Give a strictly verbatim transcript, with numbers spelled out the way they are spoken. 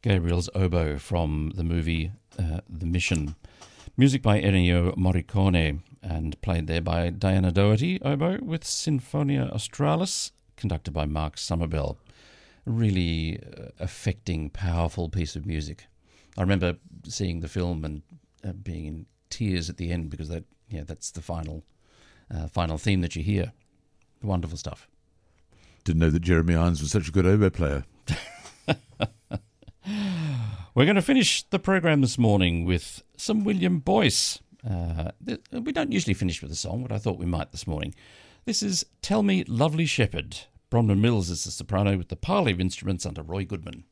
Gabriel's oboe from the movie uh, The Mission. Music by Ennio Morricone and played there by Diana Doherty, oboe, with Sinfonia Australis, conducted by Mark Somerville. A really uh, affecting, powerful piece of music. I remember seeing the film and uh, being in tears at the end because that, yeah, that's the final, uh, final theme that you hear. Wonderful stuff. Didn't know that Jeremy Irons was such a good oboe player. We're going to finish the program this morning with some William Boyce. Uh, th- we don't usually finish with a song, but I thought we might this morning. This is Tell Me Lovely Shepherd. Bronwyn Mills is the soprano with the parley of instruments under Roy Goodman.